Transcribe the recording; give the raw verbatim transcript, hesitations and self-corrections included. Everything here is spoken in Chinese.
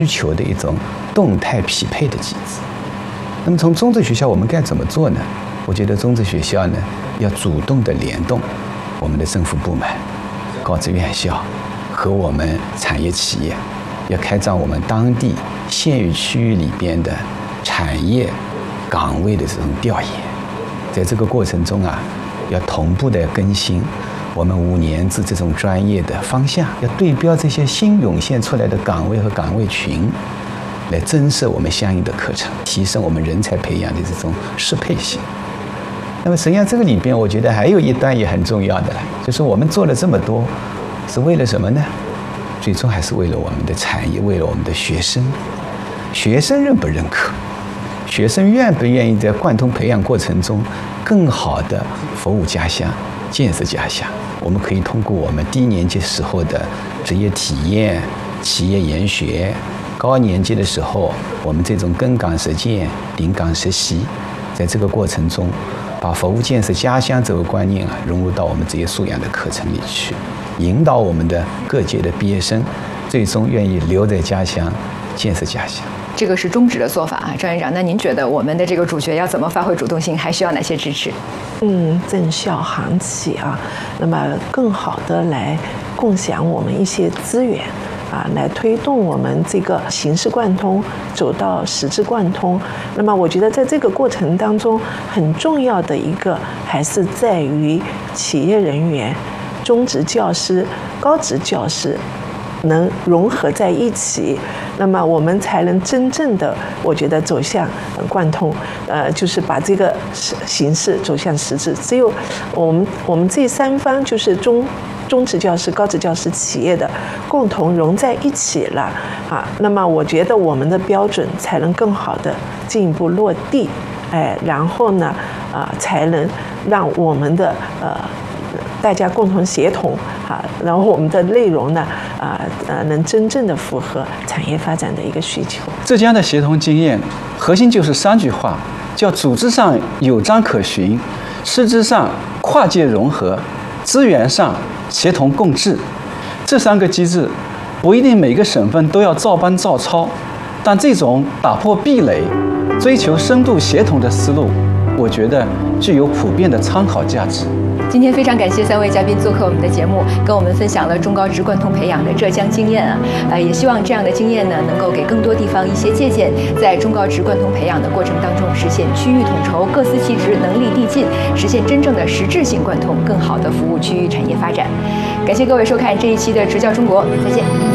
需求的一种动态匹配的机制。那么从中职学校我们该怎么做呢？我觉得中职学校呢要主动的联动我们的政府部门、高职院校和我们产业企业，要开展我们当地县域区域里边的产业岗位的这种调研。在这个过程中啊，要同步的更新我们五年制这种专业的方向，要对标这些新涌现出来的岗位和岗位群，来增设我们相应的课程，提升我们人才培养的这种适配性。那么实际上这个里边，我觉得还有一段也很重要的了，就是我们做了这么多，是为了什么呢？最终还是为了我们的产业，为了我们的学生。学生认不认可？学生愿不愿意在贯通培养过程中，更好的服务家乡、建设家乡？我们可以通过我们低年级时候的职业体验、企业研学，高年级的时候我们这种跟岗实践、临岗实习，在这个过程中，把服务建设家乡这个观念啊融入到我们职业素养的课程里去，引导我们的各界的毕业生最终愿意留在家乡、建设家乡。 这个是中职的做法啊，张院长。那您觉得我们的这个主角要怎么发挥主动性，还需要哪些支持？ 嗯，政校行企啊，那么更好的来共享我们一些资源啊，来推动我们这个形式贯通走到实质贯通。那么我觉得在这个过程当中，很重要的一个还是在于企业人员、中职教师、高职教师能融合在一起，那么我们才能真正的，我觉得走向贯通，呃，就是把这个形式走向实质。只有我们我们这三方，就是中中职教师、高职教师、企业的共同融在一起了啊，那么我觉得我们的标准才能更好的进一步落地，哎，然后呢，啊、呃，才能让我们的呃。大家共同协同啊，然后我们的内容呢，啊呃，能真正的符合产业发展的一个需求。 浙江的协同经验，核心就是三句话，叫组织上有章可循，师资上跨界融合，资源上协同共治。这三个机制不一定每个省份都要照搬照抄，但这种打破壁垒、追求深度协同的思路，我觉得具有普遍的参考价值。 今天非常感谢三位嘉宾做客我们的节目，跟我们分享了中高职贯通培养的浙江经验啊，呃，也希望这样的经验呢，能够给更多地方一些借鉴，在中高职贯通培养的过程当中，实现区域统筹、各司其职、能力递进，实现真正的实质性贯通，更好的服务区域产业发展。感谢各位收看这一期的职教中国，再见。